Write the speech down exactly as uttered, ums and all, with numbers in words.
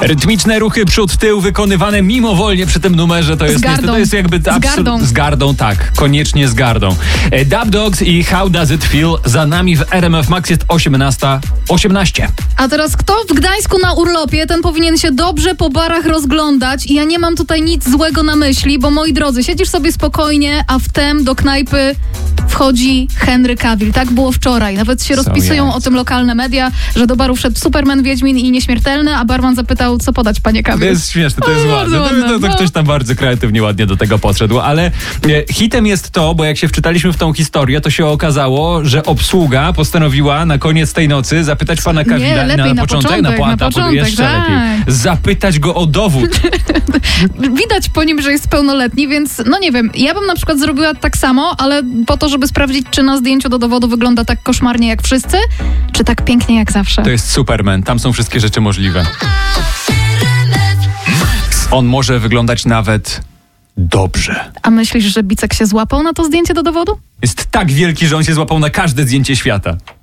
Rytmiczne ruchy przód-tył wykonywane mimowolnie przy tym numerze to jest, z gardą. to jest jakby z gardą. Z gardą, tak, koniecznie z gardą. Dub Dogs i How Does It Feel za nami w R M F Max jest osiemnasta osiemnaście. A teraz kto w Gdańsku na urlopie, ten powinien się dobrze po barach rozglądać i ja nie mam tutaj nic złego na myśli, bo moi drodzy, siedzisz sobie spokojnie, a wtem do knajpy wchodzi Henry Cavill. Tak było wczoraj. Nawet się So rozpisują jest. o tym lokalne media, że do baru wszedł Superman, Wiedźmin i Nieśmiertelny, a barman zapytał, co podać, panie Cavill. To jest śmieszne, to jest O, ładne. To, bardzo to, to ładne, no. ktoś tam bardzo kreatywnie, ładnie do tego podszedł, ale e, hitem jest to, bo jak się wczytaliśmy w tą historię, to się okazało, że obsługa postanowiła na koniec tej nocy zapytać pana Cavilla Nie, lepiej na, na początek, początek, na, na po- początek, jeszcze tak. lepiej. Zapytać go o dowód. Widać po nim, że jest pełnoletni, więc no nie wiem, ja bym na przykład zrobiła tak samo, ale po to, żeby sprawdzić, czy na zdjęciu do dowodu wygląda tak koszmarnie jak wszyscy, czy tak pięknie jak zawsze. To jest Superman, tam są wszystkie rzeczy możliwe. On może wyglądać nawet dobrze. A myślisz, że Bicek się złapał na to zdjęcie do dowodu? Jest tak wielki, że on się złapał na każde zdjęcie świata.